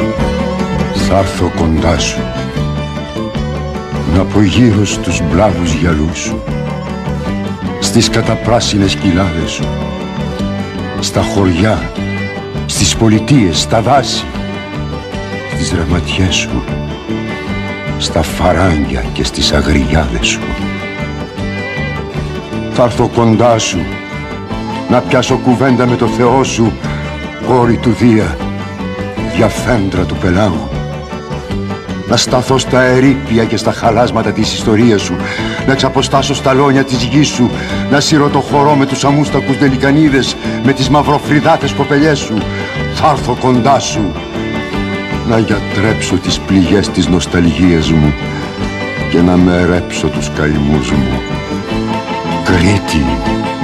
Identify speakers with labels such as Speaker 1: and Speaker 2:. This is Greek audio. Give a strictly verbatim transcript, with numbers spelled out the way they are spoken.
Speaker 1: Θα έρθω κοντά σου, να πω γύρω στους μπλάβους γυαλούς σου, στις καταπράσινες κοιλάδες σου, στα χωριά, στις πολιτείες, στα δάση, στις ρεματιές σου, στα φαράγγια και στις αγριάδες σου. Θα έρθω κοντά σου, να πιάσω κουβέντα με το Θεό σου, κόρη του Δία, διαφέντρα του πελάγου. Να σταθώ στα ερείπια και στα χαλάσματα της ιστορίας σου, να εξαποστάσω στα λόνια της γης σου, να σύρω το χορό με τους αμούστακους δελικανίδες, με τις μαυροφρυδάτες κοπελιές σου. Θα έρθω κοντά σου, να γιατρέψω τις πληγές της νοσταλγίας μου και να μερέψω τους καημούς μου. Κρήτη,